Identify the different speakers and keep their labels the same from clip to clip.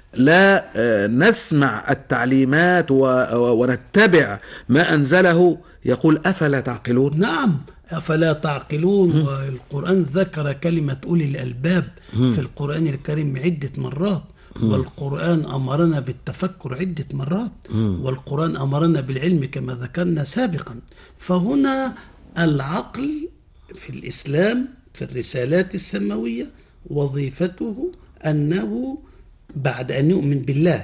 Speaker 1: لا نسمع التعليمات ونتبع ما أنزله، يقول أفلا تعقلون.
Speaker 2: نعم، أفلا تعقلون. والقرآن ذكر كلمة أولي الألباب في القرآن الكريم عدة مرات، والقرآن أمرنا بالتفكر عدة مرات، والقرآن أمرنا بالعلم كما ذكرنا سابقا. فهنا العقل في الإسلام في الرسالات السماوية وظيفته أنه بعد أن يؤمن بالله.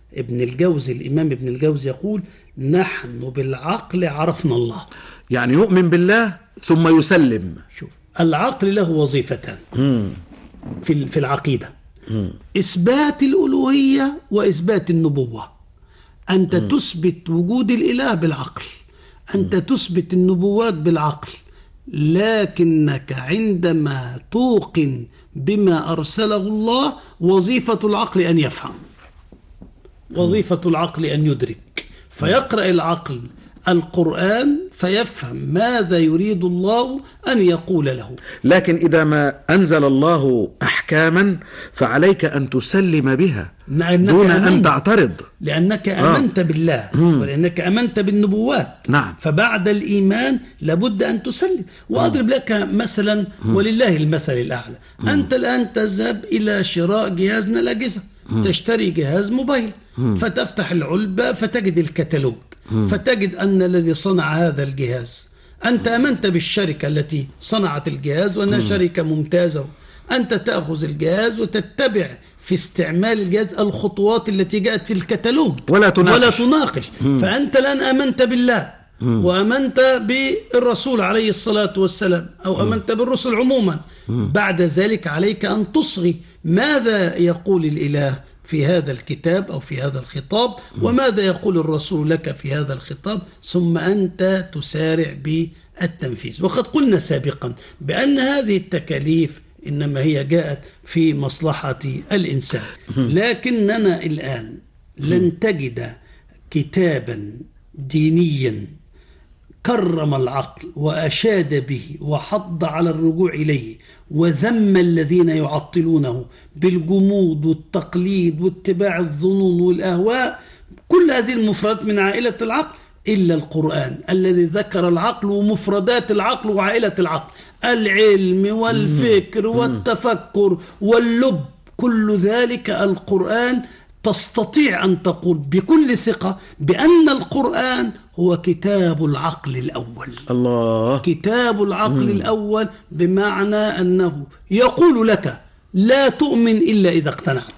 Speaker 2: الإمام ابن الجوزي يقول: نحن بالعقل عرفنا الله.
Speaker 1: يعني يؤمن بالله ثم يسلم.
Speaker 2: شوف، العقل له وظيفتان في العقيدة: إثبات الألوهية وإثبات النبوة. أنت تثبت وجود الإله بالعقل، أنت تثبت النبوات بالعقل، لكنك عندما توقن بما أرسله الله وظيفة العقل أن يفهم، وظيفة العقل أن يدرك، فيقرأ العقل القرآن فيفهم ماذا يريد الله أن يقول له.
Speaker 1: لكن إذا ما أنزل الله أحكاما فعليك أن تسلم بها دون أن تعترض،
Speaker 2: لأنك آمنت بالله ولأنك آمنت بالنبوات.
Speaker 1: نعم.
Speaker 2: فبعد الإيمان لابد أن تسلم. وأضرب لك مثلا ولله المثل الأعلى. أنت الآن تذهب إلى شراء جهاز من الأجهزة، تشتري جهاز موبايل، فتفتح العلبة فتجد الكتالوج، فتجد أن الذي صنع هذا الجهاز، أنت آمنت بالشركة التي صنعت الجهاز وأنها شركة ممتازة. أنت تأخذ الجهاز وتتبع في استعمال الجهاز الخطوات التي جاءت في الكتالوج ولا تناقش. فأنت الآن آمنت بالله وآمنت بالرسول عليه الصلاة والسلام، أو آمنت بالرسل عموما. بعد ذلك عليك أن تصغي ماذا يقول الإله في هذا الكتاب أو في هذا الخطاب، وماذا يقول الرسول لك في هذا الخطاب، ثم أنت تسارع بالتنفيذ. وقد قلنا سابقا بأن هذه التكاليف إنما هي جاءت في مصلحة الإنسان، لكننا الآن لن تجد كتابا دينيا كرم العقل وأشاد به وحض على الرجوع إليه وذم الذين يعطلونه بالجمود والتقليد واتباع الظنون والأهواء، كل هذه المفردات من عائلة العقل، إلا القرآن الذي ذكر العقل ومفردات العقل وعائلة العقل: العلم والفكر والتفكر واللب. كل ذلك القرآن تستطيع أن تقول بكل ثقة بأن القرآن هو كتاب العقل الأول.
Speaker 1: الله.
Speaker 2: كتاب العقل الأول بمعنى أنه يقول لك لا تؤمن إلا إذا اقتنعت،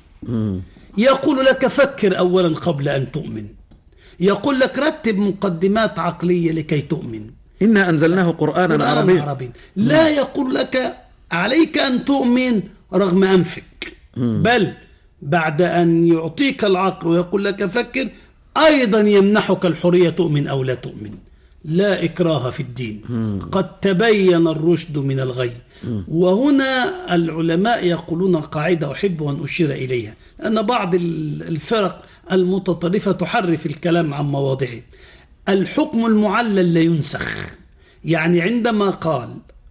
Speaker 2: يقول لك فكر أولا قبل أن تؤمن، يقول لك رتب مقدمات عقلية لكي تؤمن.
Speaker 1: إنا أنزلناه قرآنا عربيا.
Speaker 2: لا يقول لك عليك أن تؤمن رغم أنفك، بل بعد أن يعطيك العقل ويقول لك فكر أيضا يمنحك الحرية تؤمن أو لا تؤمن. لا إكراه في الدين، قد تبين الرشد من الغي. وهنا العلماء يقولون قاعدة أحب أن أشير إليها، أن بعض الفرق المتطرفة تحرف الكلام عن مواضعه. الحكم المعلل لا ينسخ، يعني عندما قال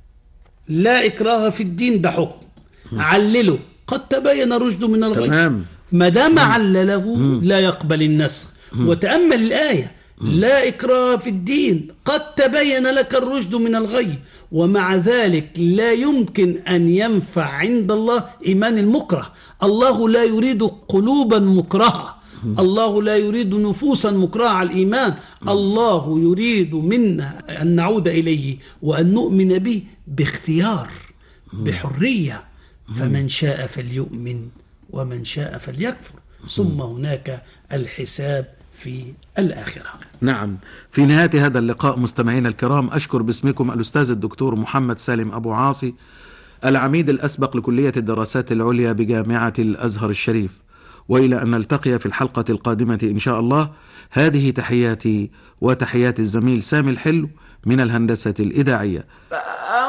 Speaker 2: لا إكراه في الدين ده حكم علله قد تبين الرشد من الغي، ما دام علله لا يقبل النسخ. وتأمل الآية: لا إكراه في الدين قد تبين لك الرشد من الغي، ومع ذلك لا يمكن أن ينفع عند الله إيمان المكره. الله لا يريد قلوبا مكرهة، الله لا يريد نفوسا مكرهة على الإيمان. الله يريد منا أن نعود إليه وأن نؤمن به باختيار، بحرية. فمن شاء فليؤمن ومن شاء فليكفر، ثم هناك الحساب في الآخرة.
Speaker 1: نعم. في نهاية هذا اللقاء مستمعينا الكرام، أشكر باسمكم الأستاذ الدكتور محمد سالم أبو عاصي، العميد الأسبق لكلية الدراسات العليا بجامعة الأزهر الشريف، وإلى أن نلتقي في الحلقة القادمة إن شاء الله. هذه تحياتي وتحيات الزميل سامي الحلو من الهندسة الإذاعية.